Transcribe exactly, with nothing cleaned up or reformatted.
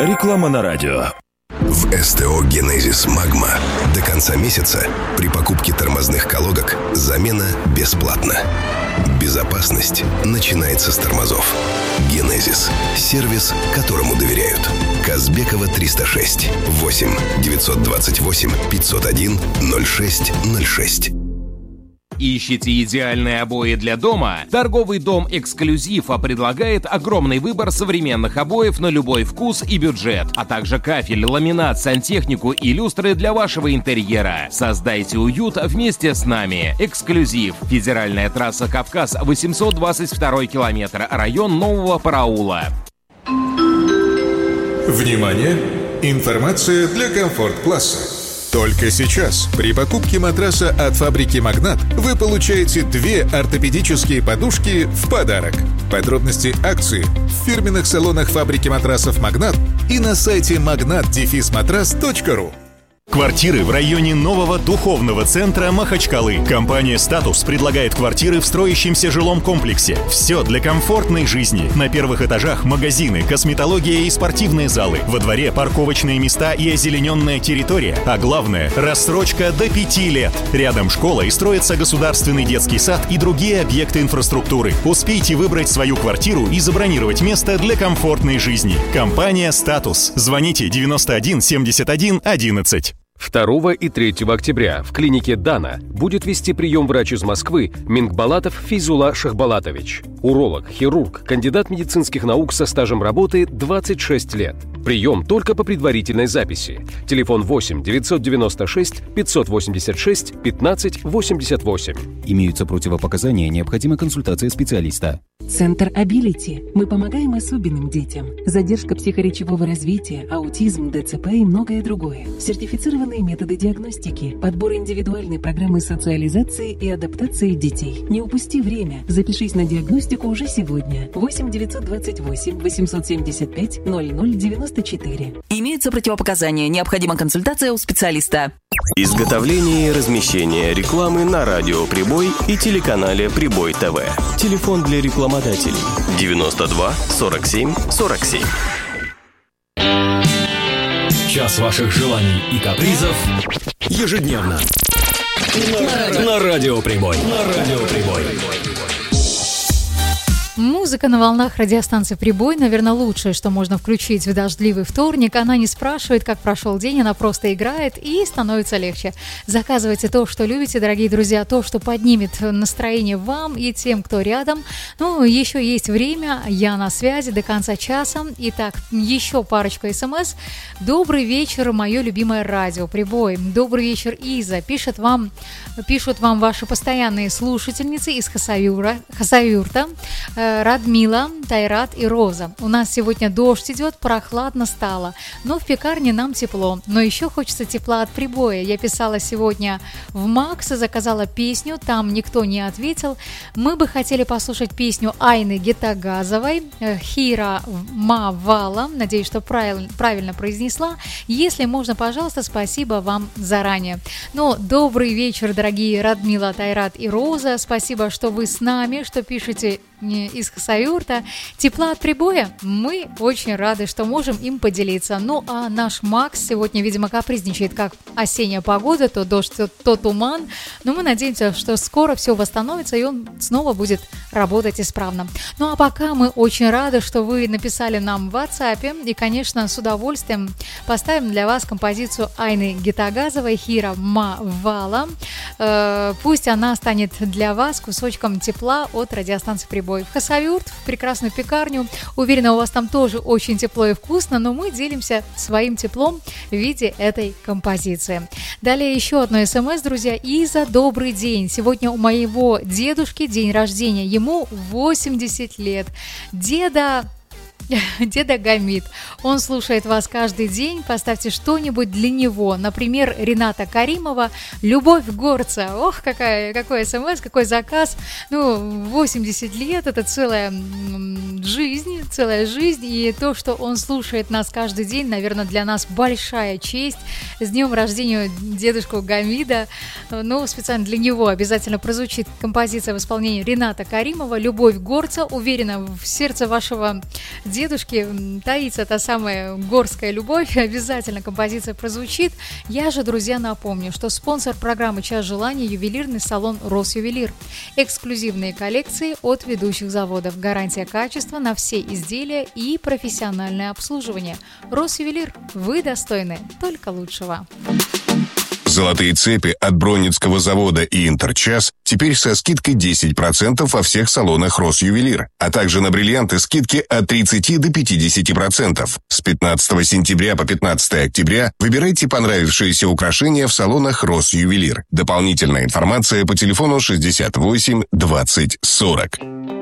Реклама на радио. В СТО «Генезис Магма» до конца месяца при покупке тормозных колодок замена бесплатна. Безопасность начинается с тормозов. «Генезис» – сервис, которому доверяют. Казбекова триста шесть, восемь девятьсот двадцать восемь пятьсот один ноль шесть ноль шесть. Ищете идеальные обои для дома? Торговый дом «Эксклюзив» предлагает огромный выбор современных обоев на любой вкус и бюджет, а также кафель, ламинат, сантехнику и люстры для вашего интерьера. Создайте уют вместе с нами. «Эксклюзив». Федеральная трасса «Кавказ», восемьсот двадцать второй километр, район Нового Параула. Внимание! Информация для комфорт-класса. Только сейчас при покупке матраса от фабрики «Магнат» вы получаете две ортопедические подушки в подарок. Подробности акции в фирменных салонах фабрики матрасов «Магнат» и на сайте магнат матрас точка ру. Квартиры в районе нового духовного центра Махачкалы. Компания «Статус» предлагает квартиры в строящемся жилом комплексе. Все для комфортной жизни. На первых этажах магазины, косметология и спортивные залы. Во дворе парковочные места и озелененная территория. А главное – рассрочка до пяти лет. Рядом школа и строится государственный детский сад и другие объекты инфраструктуры. Успейте выбрать свою квартиру и забронировать место для комфортной жизни. Компания «Статус». Звоните девяносто один семьдесят один одиннадцать. второго и третьего октября в клинике «Дана» будет вести прием врач из Москвы Мингбалатов Фейзула Шахбалатович. Уролог, хирург, кандидат медицинских наук со стажем работы двадцать шесть лет. Прием только по предварительной записи. Телефон восемь девятьсот девяносто шесть пятьсот восемьдесят шесть пятнадцать восемьдесят восемь. Имеются противопоказания, необходима консультация специалиста. Центр Ability. Мы помогаем особенным детям. Задержка психоречевого развития, аутизм, ДЦП и многое другое. Сертифицированные методы диагностики, подбор индивидуальной программы социализации и адаптации детей. Не упусти время. Запишись на диагностику уже сегодня. восемь девятьсот двадцать восемь восемьсот семьдесят пять ноль ноль девяносто четыре. Имеются противопоказания. Необходима консультация у специалиста. Изготовление и размещение рекламы на радио «Прибой» и телеканале «Прибой ТВ». Телефон для рекламодателей девяносто два сорок семь сорок семь. Час ваших желаний и капризов ежедневно на, на радио «Прибой». На радио «Прибой». Музыка на волнах радиостанции «Прибой», наверное, лучшее, что можно включить в дождливый вторник. Она не спрашивает, как прошел день, она просто играет, и становится легче. Заказывайте то, что любите, дорогие друзья, то, что поднимет настроение вам и тем, кто рядом. Ну, еще есть время, я на связи до конца часа. Итак, еще парочка смс. Добрый вечер, мое любимое радио «Прибой». Добрый вечер, Иза. Пишет вам, пишут вам ваши постоянные слушательницы из Хасавюра, Хасавюрта. Радмила, Тайрат и Роза. У нас сегодня дождь идет, прохладно стало, но в пекарне нам тепло. Но еще хочется тепла от Прибоя. Я писала сегодня в Макс, заказала песню, там никто не ответил. Мы бы хотели послушать песню Айны Гетагазовой, Хира Мавала. Надеюсь, что правильно, правильно произнесла. Если можно, пожалуйста, спасибо вам заранее. Ну, добрый вечер, дорогие Радмила, Тайрат и Роза. Спасибо, что вы с нами, что пишете из Хасавюрта. Тепла от Прибоя. Мы очень рады, что можем им поделиться. Ну, а наш Макс сегодня, видимо, капризничает, как осенняя погода, то дождь, то, то туман. Но мы надеемся, что скоро все восстановится, и он снова будет работать исправно. Ну, а пока мы очень рады, что вы написали нам в WhatsApp, и, конечно, с удовольствием поставим для вас композицию Айны Гетагазовой «Хира Мавала». Э, пусть она станет для вас кусочком тепла от радиостанции «Прибой». В Хасавюрт, в прекрасную пекарню. Уверена, у вас там тоже очень тепло и вкусно, но мы делимся своим теплом в виде этой композиции. Далее еще одно смс, друзья. Иза, добрый день. Сегодня у моего дедушки день рождения. Ему восемьдесят лет. Деда... Деда Гамид. Он слушает вас каждый день. Поставьте что-нибудь для него. Например, Рената Каримова «Любовь горца». Ох, какая, какой смс, какой заказ. Ну, восемьдесят лет – это целая жизнь, целая жизнь. И то, что он слушает нас каждый день, наверное, для нас большая честь. С днем рождения дедушку Гамида. Ну, специально для него обязательно прозвучит композиция в исполнении Рената Каримова «Любовь горца». Уверена, в сердце вашего дедушки таится та самая горская любовь. Обязательно композиция прозвучит. Я же, друзья, напомню, что спонсор программы «Час желаний» — ювелирный салон «Росювелир». Эксклюзивные коллекции от ведущих заводов. Гарантия качества на все изделия и профессиональное обслуживание. «Росювелир». Вы достойны только лучшего. Золотые цепи от Бронницкого завода и Интерчас теперь со скидкой десять процентов во всех салонах Росювелир, а также на бриллианты скидки от тридцати до пятидесяти процентов. С пятнадцатого сентября по пятнадцатое октября выбирайте понравившиеся украшения в салонах Росювелир. Дополнительная информация по телефону шестьдесят восемь двадцать сорок.